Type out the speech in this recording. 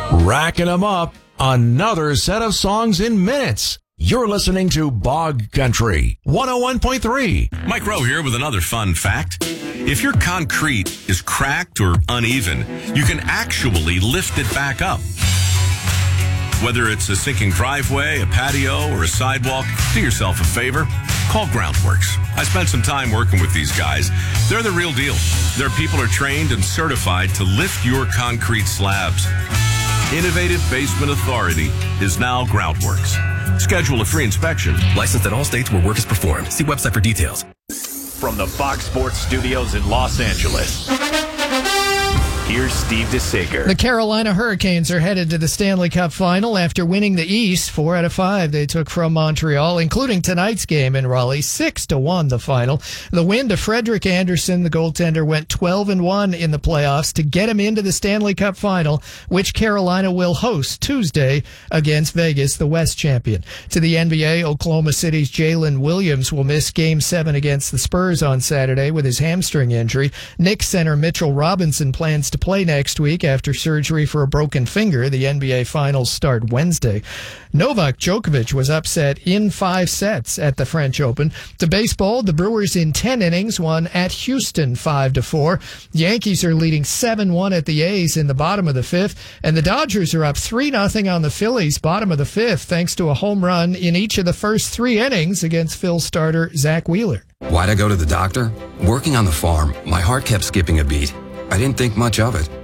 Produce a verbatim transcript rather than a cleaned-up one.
Racking them up. Another set of songs in minutes. You're listening to Bog Country one oh one point three. Mike Rowe here with another fun fact. If your concrete is cracked or uneven, you can actually lift it back up. Whether it's a sinking driveway, a patio, or a sidewalk, do yourself a favor. Call Groundworks. I spent some time working with these guys. They're the real deal. Their people are trained and certified to lift your concrete slabs. Innovative Basement Authority is now Groundworks. Schedule a free inspection. Licensed in all states where work is performed. See website for details. From the Fox Sports Studios in Los Angeles, here's Steve DeSager. The Carolina Hurricanes are headed to the Stanley Cup Final after winning the East. Four out of five they took from Montreal, including tonight's game in Raleigh. Six to one the final. The win to Frederick Anderson, the goaltender, went twelve and one in the playoffs to get him into the Stanley Cup Final, which Carolina will host Tuesday against Vegas, the West champion. To the N B A, Oklahoma City's Jalen Williams will miss Game seven against the Spurs on Saturday with his hamstring injury. Knicks center Mitchell Robinson plans to play next week after surgery for a broken finger. The N B A Finals start Wednesday. Novak Djokovic was upset in five sets at the French Open. To baseball, the Brewers in ten innings won at Houston five to four. Yankees are leading seven one at the A's in the bottom of the fifth, and the Dodgers are up three nothing on the Phillies bottom of the fifth thanks to a home run in each of the first three innings against Phil's starter Zach Wheeler. Why'd I go to the doctor? Working on the farm, my heart kept skipping a beat. I didn't think much of it.